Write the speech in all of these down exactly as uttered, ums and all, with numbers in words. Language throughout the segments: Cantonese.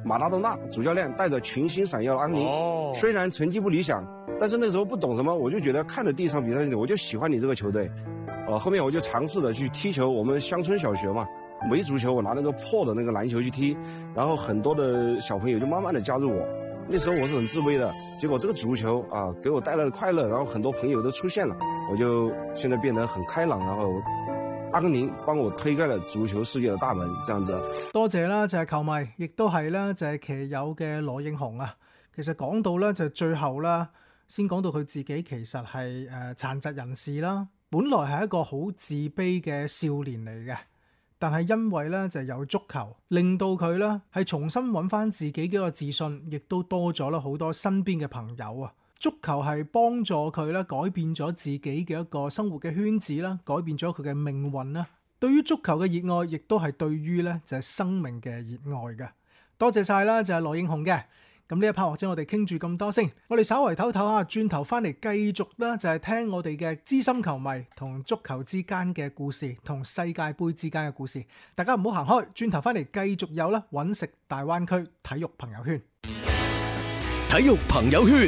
马拉多纳主教练带着群星闪耀的安宁，哦、虽然成绩不理想，但是那时候不懂什么，我就觉得看着第一场比赛，我就喜欢你这个球队。呃，后面我就尝试着去踢球，我们乡村小学嘛，没足球，我拿那个破的那个篮球去踢，然后很多的小朋友就慢慢的加入我。那时候我是很自卑的，结果这个足球啊给我带来了快乐，然后很多朋友都出现了，我就現在變得很開朗，然後阿根廷幫我推開了足球世界的大門，這樣子。 多謝啦，就係球迷，亦都係啦，就係騎友嘅羅應雄啊。其實講到咧就最後啦，先講到佢自己其實係誒殘疾人士啦，本來係一個好自卑嘅少年嚟嘅。但係因為咧就有足球，令到佢咧係重新揾翻自己嘅一個自信，亦都多咗啦好多身邊嘅朋友啊！足球係幫助佢咧改變咗自己嘅一個生活嘅圈子啦，改變咗佢嘅命運啦。對於足球嘅熱愛，亦都係對於咧就係生命嘅熱愛嘅。多謝晒啦，就係羅應雄嘅。咁呢一 part 或者我哋傾住咁多先，我哋稍為唞唞下，轉頭翻嚟繼續啦，就係聽我哋嘅資深球迷同足球之間嘅故事，同世界盃之間嘅故事。大家唔好行開，轉頭翻嚟繼續有啦，揾食大灣區體育朋友圈。 體育朋友圈，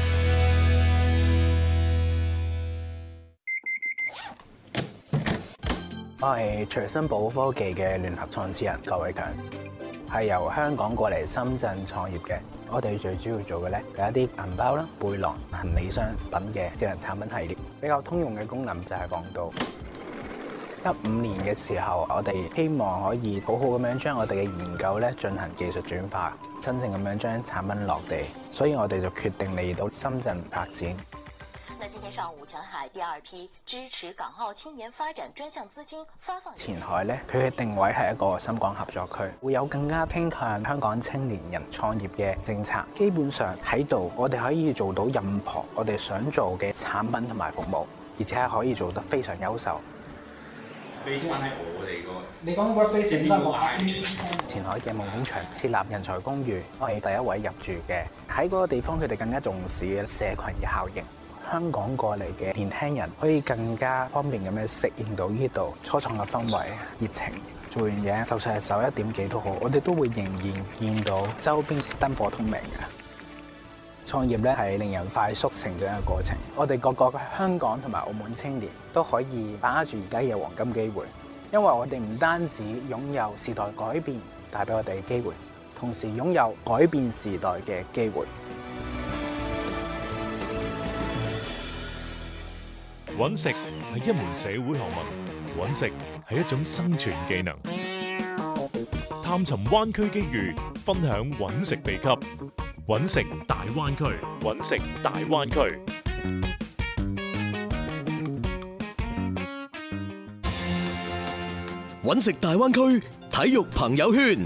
我係隨身寶科技嘅聯合創始人郭偉強，係由香港過嚟深圳創業嘅。我哋最主要做嘅咧係一啲銀包啦、背囊、行李箱等嘅智能產品系列。比較通用嘅功能就係講到一五年嘅時候，我哋希望可以好好咁樣將我哋嘅研究咧進行技術轉化，真正咁樣將產品落地。所以我哋就決定嚟到深圳發展。 那今天上午，前海第二批支持港澳青年發展專項資金發放。 前海咧，佢嘅定位係一個深港合作區，會有更加傾向香港青年人創業嘅政策。基本上喺度，我哋可以做到任何我哋想做嘅產品同埋服務，而且係可以做得非常優秀。 你先喺我哋個， 你講 workplace 點解？ 前海嘅夢工場設立人才公寓，我係第一位入住嘅。喺嗰個地方，佢哋更加重視嘅社群嘅效應。香港過嚟嘅年輕人可以更加方便咁樣適應到呢度初創嘅氛圍、熱情。做完嘢，就算係十一點幾都好，我哋都會仍然見到周邊燈火通明嘅。創業咧係令人快速成長嘅過程。我哋各個香港同埋澳門青年都可以把握住而家嘅黃金機會，因為我哋唔單止擁有時代改變帶俾我哋嘅機會，同時擁有改變時代嘅機會。 揾食係一門社會學問，揾食係一種生存技能。探尋灣區機遇，分享揾食秘笈。揾食大灣區，揾食大灣區。 揾食大灣區體育朋友圈。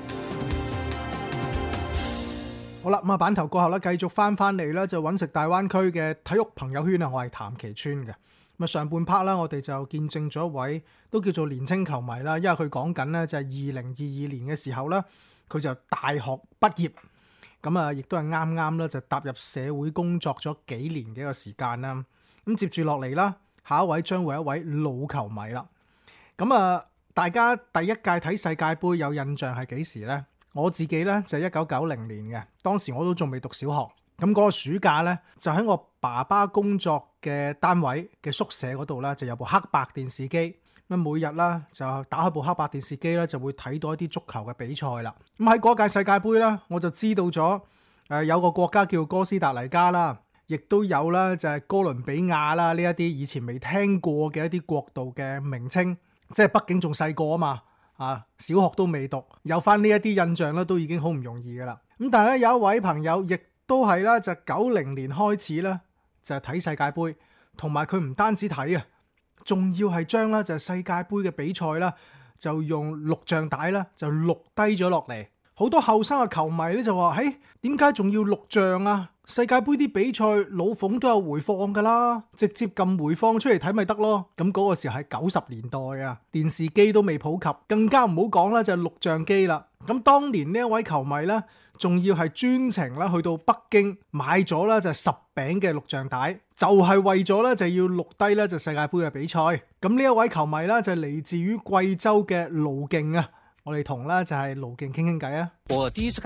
好啦，咁啊版頭過後咧，繼續翻翻嚟啦，就揾食大灣區嘅體育朋友圈啊，我係譚其川嘅。咁啊上半 part 啦，我哋就見證咗一位都叫做年青球迷啦，因為佢講緊咧就係二零二二年嘅時候咧，佢就大學畢業，咁啊亦都係啱啱咧就踏入社會工作咗幾年嘅一個時間啦。咁接住落嚟啦，下一位將會係一位老球迷啦。咁啊，大家第一屆睇世界盃有印象係幾時咧？我自己咧就係一九九零年嘅，當時我都仲未讀小學，咁嗰個暑假咧就喺我爸爸工作嘅單位嘅宿舍嗰度咧就有部黑白電視機，咁每日啦就打開部黑白電視機咧就會睇到一啲足球嘅比賽啦。咁喺嗰屆世界盃咧，我就知道咗誒有個國家叫哥斯達黎加啦，亦都有啦就係哥倫比亞啦呢一啲以前未聽過嘅一啲國度嘅名稱，即係畢竟仲細個啊嘛。啊，小學都未讀，有翻呢一啲印象咧，都已經好唔容易噶啦。咁但係咧，有一位朋友亦都係啦，就九零年開始咧，就係睇世界盃，同埋佢唔單止睇啊，仲要係將啦就係世界盃嘅比賽啦，就用錄像帶啦就錄低咗落嚟。好多後生嘅球迷咧就話：誒，點解仲要錄像啊？世界盃啲比賽老馮都有回放噶啦，直接撳回放出嚟睇咪得咯。咁嗰個時候係九十年代啊，電視機都未普及，更加唔好講啦，就係錄像機啦。咁當年呢一位球迷咧，仲要係專程啦去到北京買咗啦就係十餅嘅錄像帶，就係為咗咧就要錄低咧就世界盃嘅比賽。咁呢一位球迷咧就係嚟自於貴州嘅盧勁啊，我哋同咧就係盧勁傾傾偈啊。 我第一次